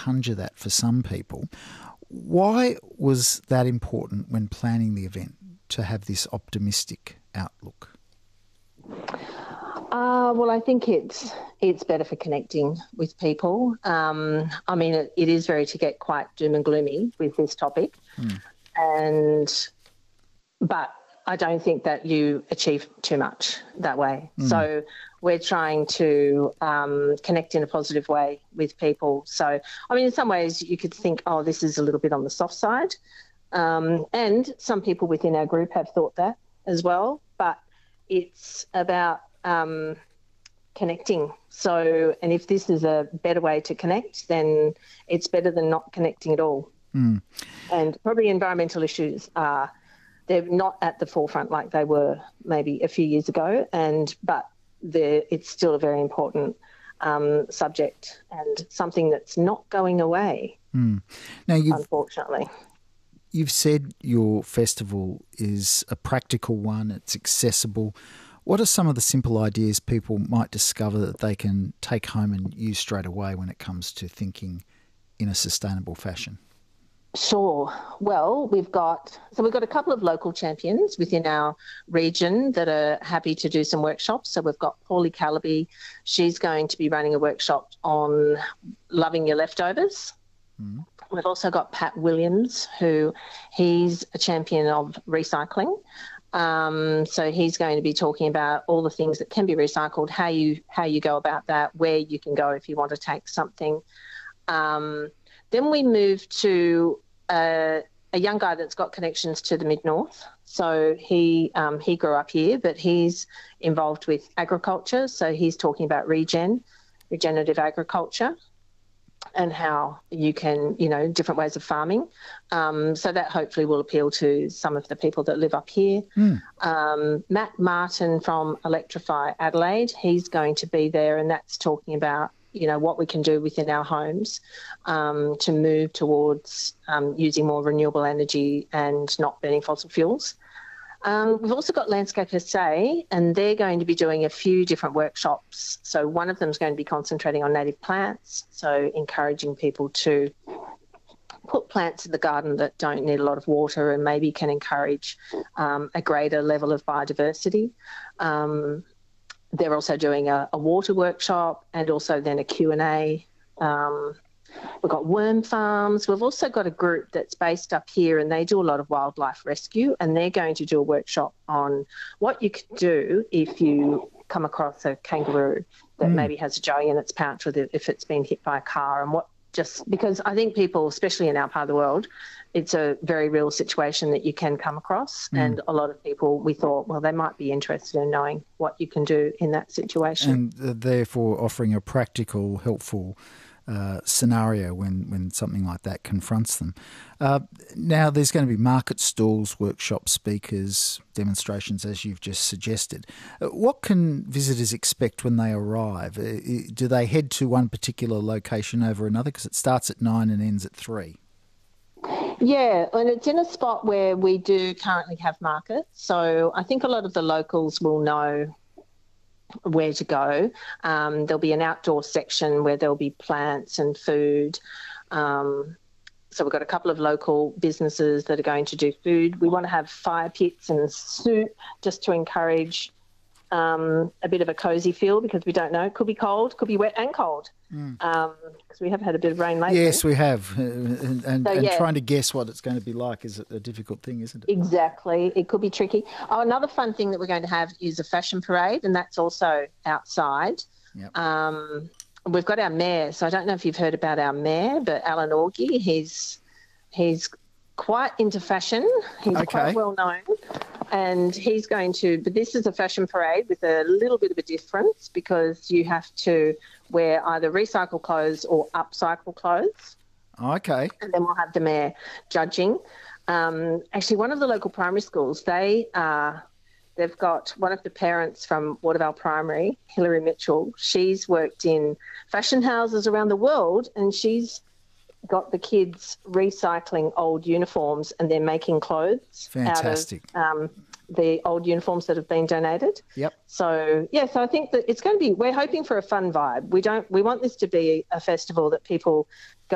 conjure that for some people. Why was that important when planning the event, to have this optimistic outlook? Well, I think it's better for connecting with people. I mean, it is to get quite doom and gloomy with this topic, but I don't think that you achieve too much that way. So we're trying to connect in a positive way with people. So, I mean, in some ways you could think, oh, this is a little bit on the soft side. And some people within our group have thought that as well, but it's about connecting. So, and if this is a better way to connect, then it's better than not connecting at all. And probably environmental issues they're not at the forefront like they were maybe a few years ago, but it's still a very important subject and something that's not going away, now unfortunately. You've said your festival is a practical one, it's accessible. What are some of the simple ideas people might discover that they can take home and use straight away when it comes to thinking in a sustainable fashion? Sure. Well, we've got a couple of local champions within our region that are happy to do some workshops. So we've got Paulie Calaby. She's going to be running a workshop on loving your leftovers. We've also got Pat Williams, he's a champion of recycling. So he's going to be talking about all the things that can be recycled, how you go about that, where you can go if you want to take something. Then we moved to a young guy that's got connections to the Mid-North. So he grew up here, but he's involved with agriculture. So he's talking about regenerative agriculture, and how you can, different ways of farming. So that hopefully will appeal to some of the people that live up here. Matt Martin from Electrify Adelaide, he's going to be there, and that's talking about what we can do within our homes to move towards using more renewable energy and not burning fossil fuels. We've also got Landscape SA, and they're going to be doing a few different workshops. So one of them is going to be concentrating on native plants, so encouraging people to put plants in the garden that don't need a lot of water and maybe can encourage a greater level of biodiversity. They're also doing a water workshop and also then a Q&A. We've got worm farms. We've also got a group that's based up here, and they do a lot of wildlife rescue, and they're going to do a workshop on what you can do if you come across a kangaroo that maybe has a jelly in its pouch if it's been hit by a car, and because I think people, especially in our part of the world, it's a very real situation that you can come across. And a lot of people, we thought, well, they might be interested in knowing what you can do in that situation. And therefore offering a practical, helpful scenario when something like that confronts them. Now, there's going to be market stalls, workshops, speakers, demonstrations, as you've just suggested. What can visitors expect when they arrive? Do they head to one particular location over another? Because it starts at 9 and ends at 3. Yeah, and it's in a spot where we do currently have markets. So I think a lot of the locals will know where to go. There'll be an outdoor section where there'll be plants and food. So we've got a couple of local businesses that are going to do food. We want to have fire pits and soup just to encourage a bit of a cosy feel, because we don't know. It could be cold, could be wet and cold, because we have had a bit of rain lately. Yes, we have. And trying to guess what it's going to be like is a difficult thing, isn't it? Exactly. It could be tricky. Oh, another fun thing that we're going to have is a fashion parade, and that's also outside. Yep. We've got our mayor, so I don't know if you've heard about our mayor, but Alan Orgy, he's quite into fashion. He's quite well known, and he's going to, but this is a fashion parade with a little bit of a difference, because you have to wear either recycled clothes or upcycle clothes. Okay. And then we'll have the mayor judging. Actually, one of the local primary schools, they've got one of the parents from Watervale Primary, Hilary Mitchell. She's worked in fashion houses around the world, and she's got the kids recycling old uniforms, and they're making clothes. Fantastic. Out of the old uniforms that have been donated. Yep. So I think that it's going to be, we're hoping for a fun vibe. We want this to be a festival that people